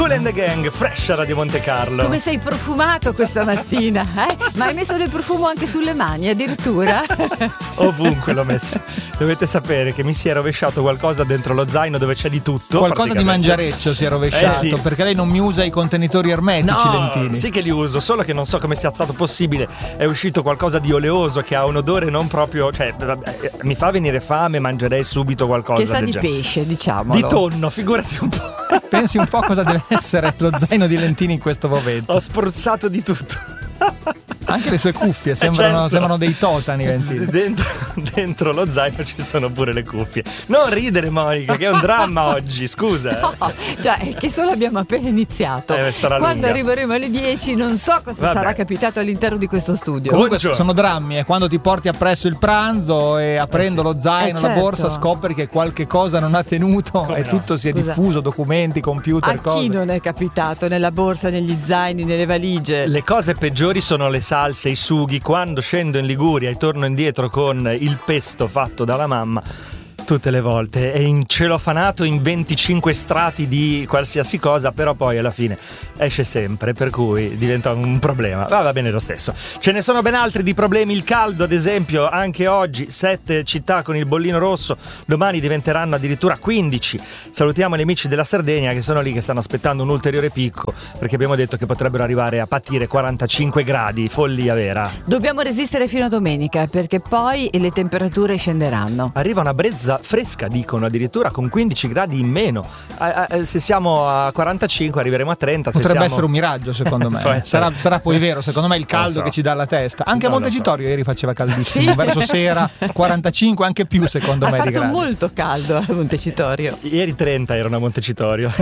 Kool and the Gang, fresh a Radio Monte Carlo. Come sei profumato questa mattina, eh? Ma hai messo del profumo anche sulle mani addirittura? Ovunque l'ho messo. Dovete sapere che mi si è rovesciato qualcosa dentro lo zaino dove c'è di tutto. Qualcosa di mangiareccio si è rovesciato, sì. Perché lei non mi usa i contenitori ermetici, No, Lentini. sì che li uso, solo che non so come sia stato possibile. È uscito qualcosa di oleoso che ha un odore non proprio, cioè mi fa venire fame, mangerei subito qualcosa. Che sa del di genere. pesce, diciamolo. Di tonno, figurati un po'. Pensi un po' cosa deve essere lo zaino di Lentini in questo momento. Ho spruzzato di tutto. Anche le sue cuffie sembrano Certo. dei totani, Lentini. Dentro lo zaino ci sono pure le cuffie. Non ridere, Monica, che è un dramma oggi, scusa. No, cioè, è che solo abbiamo appena iniziato. Sarà Quando lunga. arriveremo alle 10 non so cosa Vabbè. sarà capitato all'interno di questo studio. Comunque Buongiorno. sono drammi, è quando ti porti appresso il pranzo e aprendo lo zaino, la certo. borsa, scopri che qualche cosa non ha tenuto Come e no? tutto si è Scusa. diffuso, documenti, computer, A cose. chi non è capitato nella borsa, negli zaini, nelle valigie? Le cose peggiori sono le salse, i sughi. Quando scendo in Liguria e torno indietro con il pesto fatto dalla mamma, tutte le volte è incelofanato in 25 strati di qualsiasi cosa, però poi alla fine esce sempre, per cui diventa un problema. Va bene lo stesso. Ce ne sono ben altri di problemi. Il caldo, ad esempio, anche oggi 7 città con il bollino rosso, domani diventeranno addirittura 15. Salutiamo gli amici della Sardegna che sono lì, che stanno aspettando un ulteriore picco, perché abbiamo detto che potrebbero arrivare a patire 45 gradi, follia vera. Dobbiamo resistere fino a domenica, perché poi le temperature scenderanno. Arriva una brezza fresca, dicono, addirittura con 15 gradi in meno. Se siamo a 45 arriveremo a 30. Potrebbe essere un miraggio, secondo me. Può essere. Sarà poi vero, secondo me, il caldo so. che ci dà la testa. Anche a No, Montecitorio ieri faceva caldissimo, Sì. verso sera 45, anche più secondo Ha me di fatto gradi. molto caldo a Montecitorio. Ieri 30 erano a Montecitorio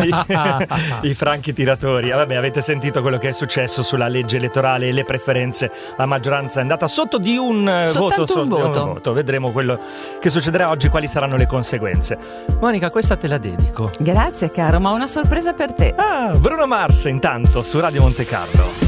i franchi tiratori. Vabbè, avete sentito quello che è successo sulla legge elettorale e le preferenze. La maggioranza è andata sotto di un Soltanto un voto. voto. Vedremo quello che succederà oggi, quali saranno le conseguenze. Monica, questa te la dedico. Grazie caro, ma ho una sorpresa per te. Bruno Mars intanto su Radio Monte Carlo.